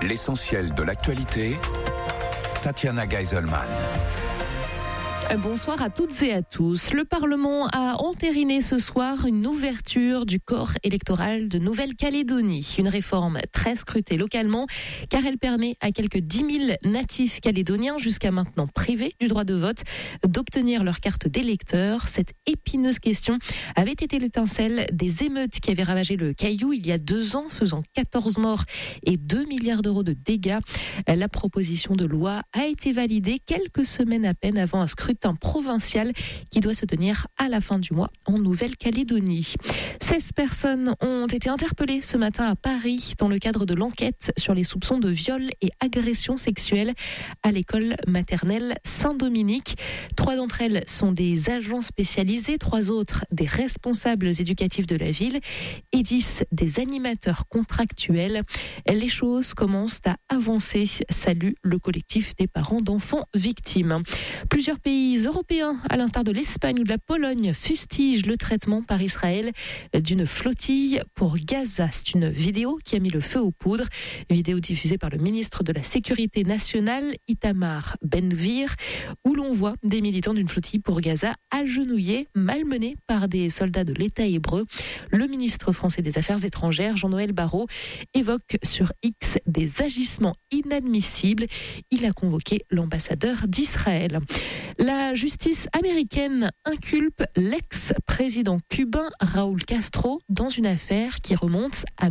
L'essentiel de l'actualité, Tatiana Geiselman. Bonsoir à toutes et à tous. Le Parlement a entériné ce soir une ouverture du corps électoral de Nouvelle-Calédonie. Une réforme très scrutée localement car elle permet à quelques 10 000 natifs calédoniens jusqu'à maintenant privés du droit de vote d'obtenir leur carte d'électeur. Cette épineuse question avait été l'étincelle des émeutes qui avaient ravagé le Caillou il y a 2 ans, faisant 14 morts et 2 milliards d'euros de dégâts. La proposition de loi a été validée quelques semaines à peine avant un scrutin provincial qui doit se tenir à la fin du mois en Nouvelle-Calédonie. 16 personnes ont été interpellées ce matin à Paris dans le cadre de l'enquête sur les soupçons de viol et agression sexuelle à l'école maternelle Saint-Dominique. 3 d'entre elles sont des agents spécialisés, 3 autres des responsables éducatifs de la ville et 10 des animateurs contractuels. Les choses commencent à avancer, salue le collectif des parents d'enfants victimes. Plusieurs pays européens, à l'instar de l'Espagne ou de la Pologne, fustigent le traitement par Israël d'une flottille pour Gaza. C'est une vidéo qui a mis le feu aux poudres. Vidéo diffusée par le ministre de la Sécurité nationale, Itamar Ben-Gvir, où l'on voit des militants d'une flottille pour Gaza agenouillés, malmenés par des soldats de l'État hébreu. Le ministre français des Affaires étrangères, Jean-Noël Barrot, évoque sur X des agissements inadmissibles. Il a convoqué l'ambassadeur d'Israël. La justice américaine inculpe l'ex-président cubain Raúl Castro dans une affaire qui remonte à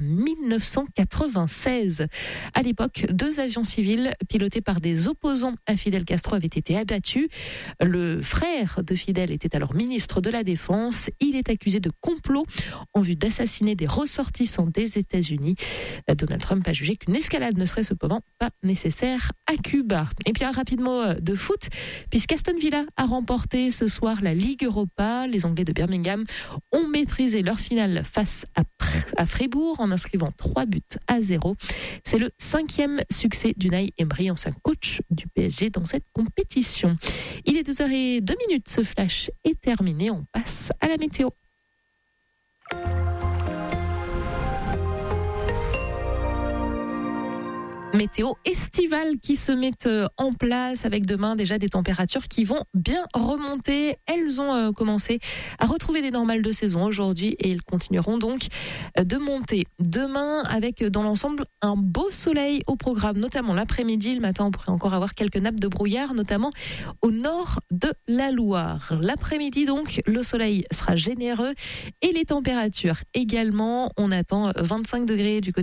1996. À l'époque, 2 avions civils pilotés par des opposants à Fidel Castro avaient été abattus. Le frère de Fidel était alors ministre de la Défense. Il est accusé de complot en vue d'assassiner des ressortissants des États-Unis. Donald Trump a jugé qu'une escalade ne serait cependant pas nécessaire à Cuba. Et puis rapidement de foot, puisqu'Aston Villa a remporté ce soir la Ligue Europa. Les Anglais de Birmingham ont maîtrisé leur finale face à Fribourg en inscrivant 3-0. C'est le 5e succès d'Unai Emery, ancien coach du PSG dans cette compétition. Il est 2h02, ce flash est terminé. On passe à la météo. Météo estivale qui se met en place avec demain déjà des températures qui vont bien remonter. Elles ont commencé à retrouver des normales de saison aujourd'hui et elles continueront donc de monter. Demain avec dans l'ensemble un beau soleil au programme, notamment l'après-midi. Le matin on pourrait encore avoir quelques nappes de brouillard, notamment au nord de la Loire. L'après-midi donc le soleil sera généreux et les températures également. On attend 25 degrés du côté